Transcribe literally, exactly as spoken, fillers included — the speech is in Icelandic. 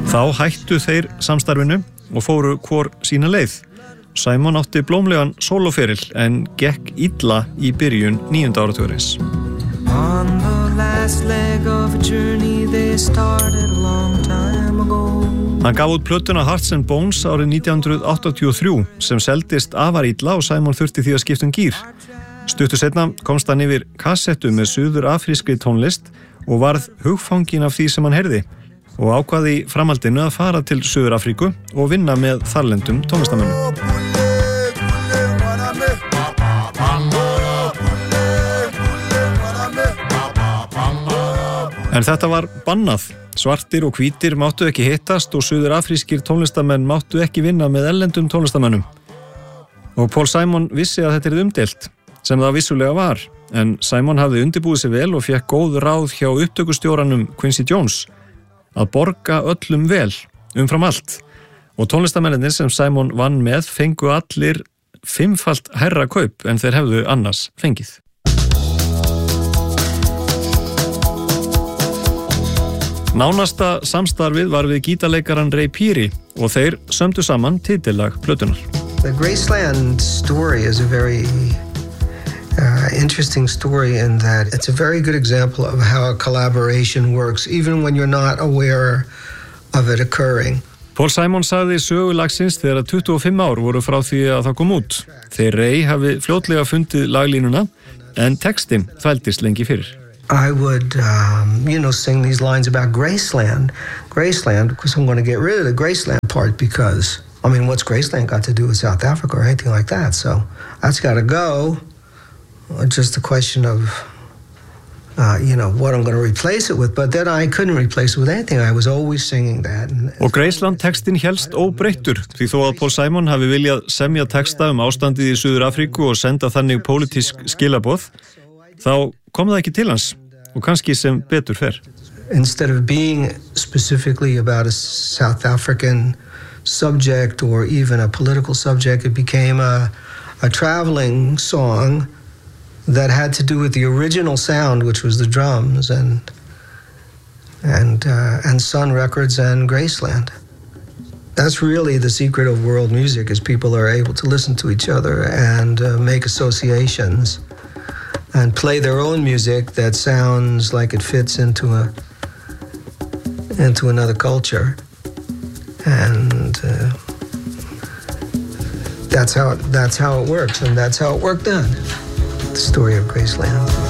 Þá hættu þeir samstarfinu og fóru hvor sína leið. Simon átti blómlegan sólóferil en gekk illa í byrjun níunda áratugarins. On the last leg of a journey they started a long time ago. Hann gaf út plötuna Hearts and Bones árið nítján hundruð áttatíu og þrjú sem seldist afar illa og Simon þurfti því að skipta um gír. Stuttu seinna komst hann yfir kassettu með suður-afrískri tónlist og varð hugfanginn af því sem hann heyrði og ákvaði í framhaldinu að fara til Suður-Afríku og vinna með þarlendum tónlistarmönnum. En þetta var bannað. Svartir og hvítir máttu ekki hittast og suður-afrískir tónlistamenn máttu ekki vinna með erlendum tónlistamönnum. Og Paul Simon vissi að þetta er umdeilt, sem það vissulega var, en Simon hafði undirbúið sig vel og fékk góð ráð hjá upptökustjóranum Quincy Jones að borga öllum vel, umfram allt. Og tónlistamennir sem Simon vann með fengu allir fimmfalt hærra kaup en þeir hefðu annars fengið. Nánasta samstarfið var við gítarleikaran Ray Peary og þeir sömdu saman titillag plötunar. The Graceland story is a very uh, interesting story in that it's a very good example of how a collaboration works even when you're not aware of it occurring. Paul Simon sagði sögulagsins þegar tuttugu og fimm ár voru frá því að það kom út. Þeir Ray hafi fljótlega fundið laglínuna en textin þvældist lengi fyrir. I would, um, you know, sing these lines about Graceland. Graceland, because I'm going to get rid of the Graceland part because, I mean, what's Graceland got to do with South Africa or anything like that? So that's got to go. It's just a question of, uh, you know, what I'm going to replace it with. But then I couldn't replace it with anything. I was always singing that. Og Graceland textin helst óbreyttur því þó að Paul Simon hafi viljað semja texta um ástandið í Suður-Afríku og senda þannig pólitísk skilaboð, þá kom það ekki til hans og kannski sem betur fer. Instead of being specifically about a South African subject or even a political subject, it became a, a traveling song that had to do with the original sound, which was the drums and and uh, and Sun Records and Graceland. That's really the secret of world music, is people are able to listen to each other and uh, make associations and play their own music that sounds like it fits into a into another culture, and uh, that's how it, that's how it works, and that's how it worked then. The story of Graceland.